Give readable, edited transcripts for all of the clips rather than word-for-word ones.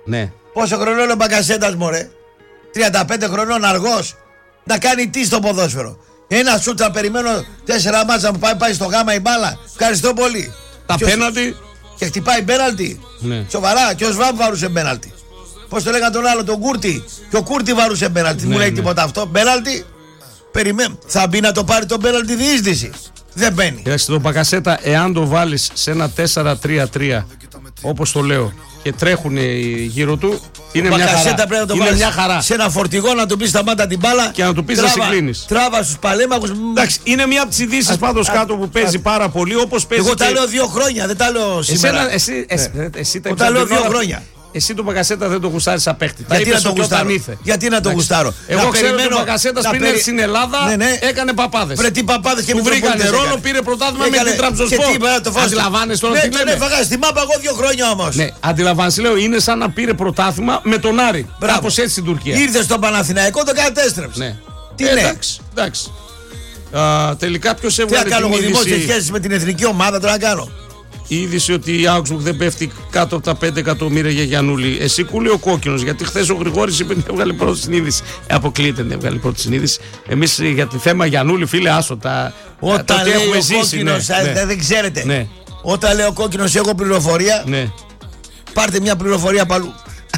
Ναι. Πόσο χρονών είναι ο Μπακασέτας, μωρέ? 35 χρονών, αργός. Να κάνει τι στο ποδόσφαιρο? Ένα σούτ θα περιμένω 4 μάτσα που πάει στο γάμα η μπάλα. Ευχαριστώ πολύ. Τα πέναλτι. Και χτυπάει πέναλτι. Ναι. Σοβαρά, και ο Σβάμπ βαρούσε πέναλτι. Πώς το λέγανε τον άλλο, τον Κούρτη? Και ο Κούρτη βαρούσε πέναλτι. Ναι, μου λέει ναι. τίποτα αυτό? Πέναλτι. Περιμένω. Θα μπει να το πάρει το πέναλτι διείσδυση? Δεν μπαίνει. Κοιτάξτε, τον Μπακασέτα, εάν το βάλεις σε ένα 4-3-3, όπως το λέω, και τρέχουν γύρω του, είναι μια χαρά. Πρέπει να το Είναι βάλεις μια χαρά. σε ένα φορτηγό, να του πει σταμάτα την μπάλα Και να του πεις να συγκλίνεις. Τράβα στους παλέμαχους. Εντάξει, είναι μια από τις ειδήσεις πάντως κάτω που παίζει πάρα πολύ, όπως παίζει. Εγώ τα λέω 2 χρόνια, δεν τα λέω σήμερα. Εσύ τα λέω 2 χρόνια. Εσύ τον Μπακασέτα δεν το γουστάρεις σαν παίχτη. Γιατί να το γουστάρω? Γιατί να το γουστάρω? Εγώ ξέρω ότι ο Μπακασέτας πριν έρθει στην Ελλάδα έκανε παπάδες. Βρε τι παπάδες και του βρήκανε ρόλο, πήρε πρωτάθλημα με την Τραμπζονσπορ. Αντιλαμβάνεσαι τώρα τι λέμε? Ναι, έφαγα στη μάπα εγώ 2 χρόνια όμως. Ναι, αντιλαμβάνεσαι, λέω, είναι σαν να πήρε πρωτάθλημα με τον Άρη. Κάπως έτσι στην Τουρκία. Ήρθε στον Παναθηναϊκό, το κατέστρεψε. Ναι. Τι είναι? Εντάξει. Τελικά ποιος έβγαλε τι να κάνω την εγώ δημόσιες είδηση? σχέσεις με την εθνική ομάδα, τώρα να κάνω? Η είδηση ότι η Augsburg δεν πέφτει κάτω από τα 5 εκατομμύρια για Γιαννούλη. Εσύ κούλει ο κόκκινος, γιατί χθες ο Γρηγόρης είπε ότι έβγαλε πρώτη συνείδηση. Αποκλείεται να έβγαλε πρώτη συνείδηση. Εμείς για τη θέμα Γιαννούλη, φίλε, άσο όταν λέει ο κόκκινος, δεν ξέρετε. Ναι. Όταν λέει ο κόκκινος, έχω πληροφορία. Ναι. Πάρτε μια πληροφορία παλού.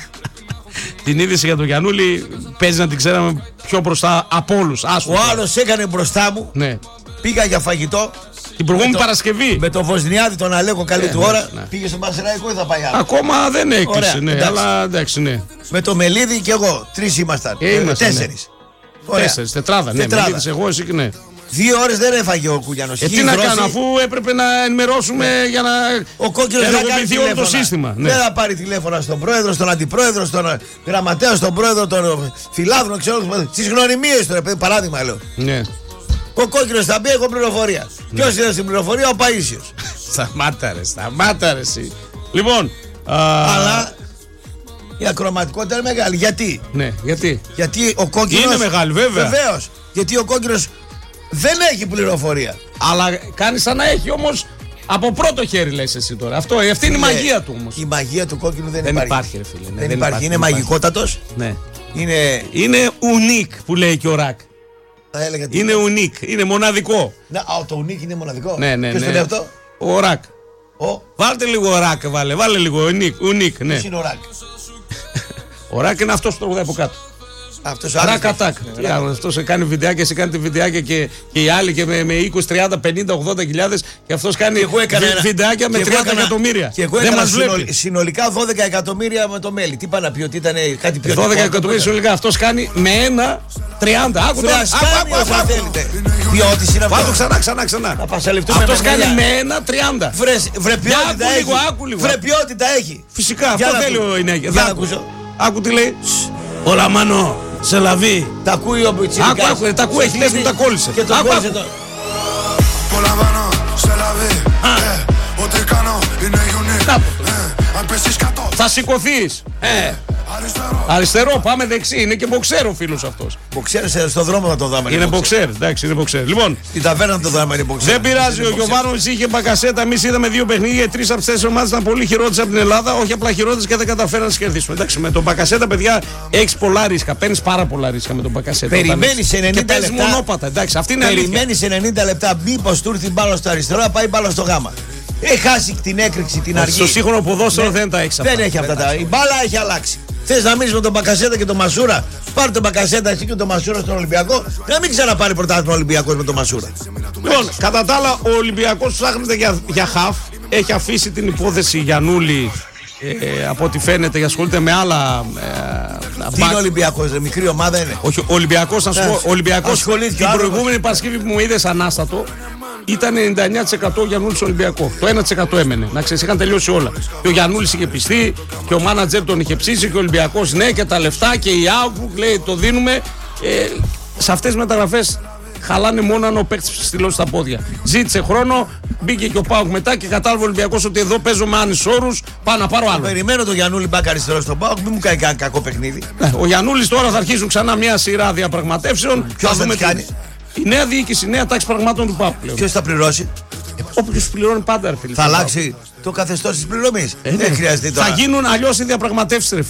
Την είδηση για τον Γιαννούλη παίζει να την ξέραμε πιο μπροστά από όλους. Ο άλλος έκανε μπροστά μου. Ναι. Πήγα για φαγητό. Την προηγούμενη Παρασκευή. Με τον Βοσνιάδη, τον Αλέκο, καλή του ώρα. Ναι. Πήγε στον Πανσεραϊκό ή θα πάει άλλο? Ακόμα δεν έκλεισε. Ωραία, Ναι, εντάξει. αλλά εντάξει, ναι. Με το Μελίδη και εγώ. 3 ήμασταν. 4. 4, τετράδα. Ναι, Μελίδης, εγώ, εσύ και ναι. 2 ώρες δεν έφαγε ο Κουλιανός. Τι να κάνω, αφού έπρεπε να ενημερώσουμε για να ο κόκκινος ενεργοποιηθεί όλο το σύστημα. Δεν θα πάρει τηλέφωνα στον πρόεδρο, στον αντιπρόεδρο, στον γραμματέα, στον πρόεδρο, τον φιλάδρονο, ξέρω. Στις γνωριμίες του, παράδειγμα λέω. Ναι. Ο κόκκινος θα πει: έχω πληροφορία. Ποιος είναι στην πληροφορία? Ο Παΐσιος. Σταμάτα ρε εσύ. Λοιπόν. Αλλά η ακροματικότητα είναι μεγάλη. Γιατί? Ναι, γιατί? Γιατί ο κόκκινος. Είναι μεγάλη, βέβαια. Βεβαίως. Γιατί ο κόκκινος δεν έχει πληροφορία. Αλλά κάνει σαν να έχει όμως από πρώτο χέρι, λες εσύ τώρα. Αυτή είναι η μαγεία του όμως. Η μαγεία του κόκκινου δεν υπάρχει. Δεν υπάρχει, ρε φίλε. Δεν υπάρχει. Είναι μαγικότατος. Ναι. Είναι unique που λέει και ο Ρακ. Είναι unique, είναι μοναδικό. Το unique είναι μοναδικό. Ναι. Ποιος το λέει αυτό? Ο Ρακ. Βάλτε λίγο Ρακ, βάλε λίγο unique, ναι. Ποιος είναι ο Ρακ? Ο Ρακ είναι αυτός που τραγουδάει από κάτω. Αυτός Ρακ Ατάκ. Αυτός κάνει βιντεάκια, εσύ κάνετε βιντεάκια και οι άλλοι και με 20, 30, 50, 80 χιλιάδες και αυτός κάνει βιντεάκια με 30 εκατομμύρια. Και εγώ έκανα συνολικά 12 εκατομμύρια με το μέλι. Τι πάει να πει, ότι ήταν κάτι ποιοτικό? 12 εκατομμύρια συνολικά. Αυτός κάνει με ένα 30. Άκου τώρα. Ποιότης είναι αυτό. Άκου ξανά. Αυτός κάνει με ένα 30. Βρε ποιότητα έχει. Βρε ποιότητα έχει. Φυσικά αυτό θέλει ο Ινέγια. Άκου τι λέει. Όλα μάνο, σε λαβεί. Τα ακούει ο Πιτσιρικάς. Άκου, τα ακούει, έχει λες μου τα κόλλησε. Και τον κόλλησε τώρα. Όλα μάνο, σε λαβεί. Ό,τι κάνω είναι unique. Αν πέσεις κάτω θα σηκωθείς. Αριστερό, πάμε δεξί. Είναι και μποξέρ ο φίλος αυτός. Μποξέρ στον δρόμο θα το δάμε. Είναι μποξέρ, εντάξει, είναι μποξέρ. Λοιπόν, στην ταβέρνα θα το δάμε, είναι μποξέρ. Δεν πειράζει, ο Γιωβάνοβιτς είχε Μπακασέτα. Εμείς είδαμε 2 παιχνίδια. 3 από τις 4 ομάδες ήταν πολύ χειρότερες από την Ελλάδα. Όχι απλά χειρότερες και δεν καταφέραν να τις κερδίσουμε. Εντάξει, με τον Μπακασέτα, παιδιά, έχεις πολλά ρίσκα. Παίρνεις πάρα πολλά ρίσκα με τον Μπακασέτα. Περιμένεις 90 λεπτά. Και μονόπατα, εντάξει, αυτή είναι αλήθεια. Περιμένεις 90 λεπτά. Μήπως του έρθει μπάλα στο αριστερό, πάει μπάλα στο γάμα. Έχει χάσει την έκρηξη, την αργή. Στο σύγχρονο ποδόσφαιρο δεν τα έχει αυτά. Δεν έχει αυτά. Η μπάλα έχει αλλάξει. Θες να μείνεις με τον Μπακασέτα και τον Μασούρα? Πάρε τον Μπακασέτα εσύ και τον Μασούρα στον Ολυμπιακό. Να μην ξαναπάρει πρωτάθλημα ο Ολυμπιακός με τον Μασούρα. Λοιπόν, κατά τα άλλα, ο Ολυμπιακός ψάχνεται για χαφ. Έχει αφήσει την υπόθεση Γιαννούλη από ό,τι φαίνεται και ασχολείται με άλλα. Τι είναι ο Ολυμπιακός, μικρή ομάδα είναι? Όχι, ο Ολυμπιακός, να σου πω. Ο Ολυμπιακός την προηγούμενη Παρασκευή που μου είδες ανάστατο ήταν 99% ο Γιαννούλης Ολυμπιακό. Το 1% έμενε. Να ξέρεις, είχαν τελειώσει όλα. Και ο Γιαννούλης είχε πιστεί και ο μάνατζερ τον είχε ψήσει και ο Ολυμπιακός ναι, και τα λεφτά και η Augsburg λέει το δίνουμε. Σε αυτές τις μεταγραφές χαλάνε μόνο αν ο παίκτης στυλώσει τα πόδια. Ζήτησε χρόνο, μπήκε και ο ΠΑΟΚ μετά και κατάλαβε ο Ολυμπιακός ότι εδώ παίζω με άνισους όρους. Πάω να πάρω άλλο. Περιμένω τον Γιαννούλη μπακ αριστερό στον ΠΑΟΚ, μην μου κάνει κανένα κακό παιχνίδι. Ο Γιαννούλης τώρα θα αρχίσουν ξανά μια σειρά διαπραγματεύσεων. Ποιος θα τις κάνει? Η νέα διοίκηση, η νέα τάξη πραγμάτων του ΠΑΟΚ. Ποιος θα πληρώσει? Όποιος πληρώνει πάντα, ρε φίλε. Θα αλλάξει το καθεστώς της πληρωμής. Δεν χρειάζεται τώρα. Θα γίνουν αλλιώς οι διαπραγματεύσεις, ρε